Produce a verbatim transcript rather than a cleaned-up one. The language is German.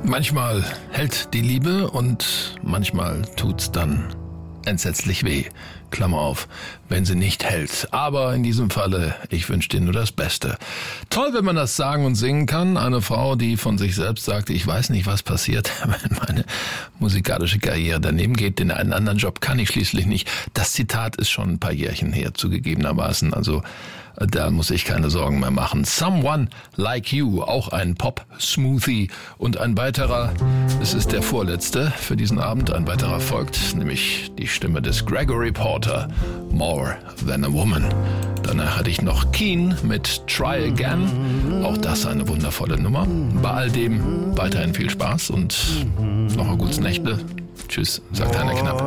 Manchmal hält die Liebe und manchmal tut's dann entsetzlich weh. Klammer auf, wenn sie nicht hält. Aber in diesem Falle, ich wünsche dir nur das Beste. Toll, wenn man das sagen und singen kann. Eine Frau, die von sich selbst sagt, ich weiß nicht, was passiert, wenn meine musikalische Karriere daneben geht. Den einen anderen Job kann ich schließlich nicht. Das Zitat ist schon ein paar Jährchen her, zugegebenermaßen. Also da muss ich keine Sorgen mehr machen. Someone Like You, auch ein Pop-Smoothie. Und ein weiterer, es ist der vorletzte für diesen Abend, ein weiterer folgt, nämlich die Stimme des Gregory Porter, More Than a Woman. Danach hatte ich noch Keen mit Try Again, auch das eine wundervolle Nummer. Bei all dem weiterhin viel Spaß und noch ein gutes Nächte. Tschüss, sagt Heiner Knapp.